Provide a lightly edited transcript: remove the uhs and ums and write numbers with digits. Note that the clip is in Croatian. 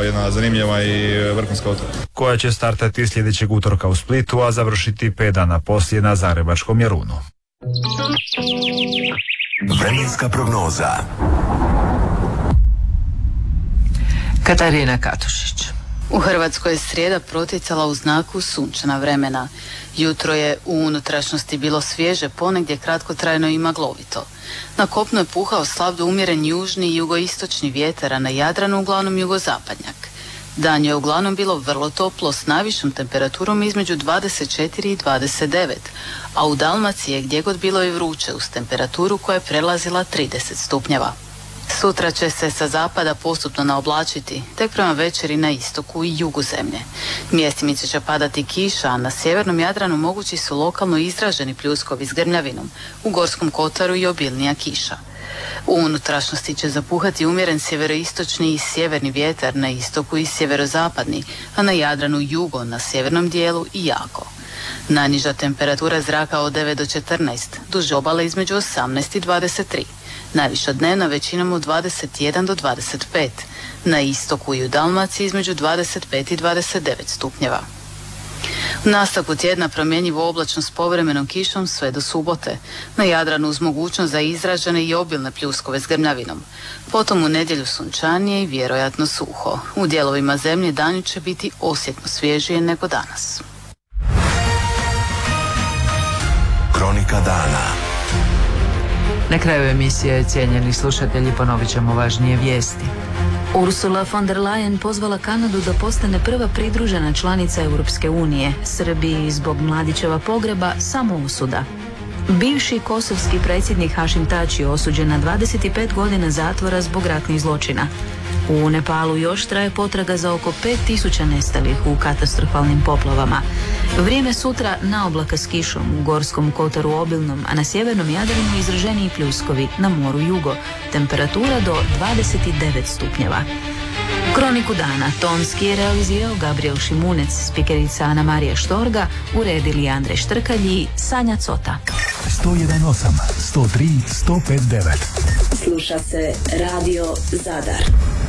jedna zanimljiva i vrhunska utrka. Koja će startati sljedećeg utorka u Splitu, a završiti 5 dana poslije na Zagrebačkom Jarunu. Vremenska prognoza. Katarina Katušić. U Hrvatskoj je srijeda protjecala u znaku sunčana vremena. Jutro je u unutrašnjosti bilo svježe, ponegdje kratkotrajno i maglovito. Na kopnu je puhao slab do umjeren južni i jugoistočni vjetar, a na Jadranu uglavnom jugozapadnjak. Dan je uglavnom bilo vrlo toplo s najvišom temperaturom između 24 i 29, a u Dalmaciji je gdje god bilo i vruće uz temperaturu koja je prelazila 30 stupnjeva. Sutra će se sa zapada postupno naoblačiti, tek prema večeri na istoku i jugu zemlje. Mjestimice će padati kiša, a na sjevernom Jadranu mogući su lokalno izraženi pljuskovi s grmljavinom, u Gorskom kotaru i obilnija kiša. U unutrašnjosti će zapuhati umjeren sjeveroistočni i sjeverni vjetar, na istoku i sjeverozapadni, a na Jadranu jugo, na sjevernom dijelu i jako. Najniža temperatura zraka od 9 do 14, duž obale između 18 i 23. Najviša dnevna većinom od 21 do 25, na istoku i u Dalmaciji između 25 i 29 stupnjeva. U nastavku tjedna promjenjivo oblačno s povremenom kišom sve do subote, na Jadranu uz mogućnost za izražene i obilne pljuskove s grmljavinom. Potom u nedjelju sunčanije i vjerojatno suho. U dijelovima zemlje danju će biti osjetno svježije nego danas. Kronika dana. Na kraju emisije, cijenjeni slušatelji, ponovit ćemo važnije vijesti. Ursula von der Leyen pozvala Kanadu da postane prva pridružena članica Europske unije. Srbiji zbog Mladićeva pogreba samo osuda. Bivši kosovski predsjednik Hašim Tači osuđen na 25 godina zatvora zbog ratnih zločina. U Nepalu još traje potraga za oko 5000 nestalih u katastrofalnim poplavama. Vrijeme sutra na oblaka s kišom, u Gorskom kotaru obilnom, a na sjevernom Jadranu izraženiji pljuskovi, na moru jugo. Temperatura do 29 stupnjeva. Kroniku dana tonski je realizirao Gabriel Šimunec, spikerica Ana Marija Štorga, uredili Andrej Štrkalj i Sanja Cota. 101.8, 103, 105.9. Sluša se Radio Zadar.